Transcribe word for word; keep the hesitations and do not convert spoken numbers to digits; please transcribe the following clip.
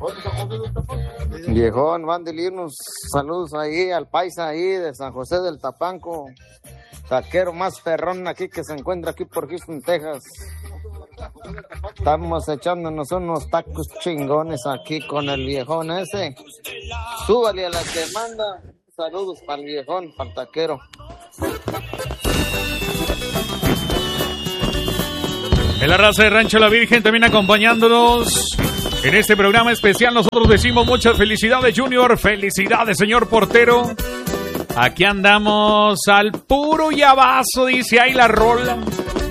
Viejón, mándele unos saludos ahí al paisa ahí de San José del Tapanco, taquero más perrón aquí que se encuentra aquí por Houston, Texas. Estamos echándonos unos tacos chingones aquí con el viejón ese. Súbale a la demanda. Saludos para el viejón, para el taquero. En la raza de Rancho La Virgen también acompañándonos en este programa especial. Nosotros decimos muchas felicidades, Junior. Felicidades, señor portero. Aquí andamos al puro llavazo, dice ahí la rola.